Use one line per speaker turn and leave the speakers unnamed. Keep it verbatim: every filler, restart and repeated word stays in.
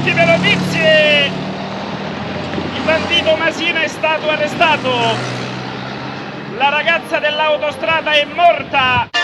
ultime notizie, il bandito Masina è stato arrestato, la ragazza dell'autostrada è morta.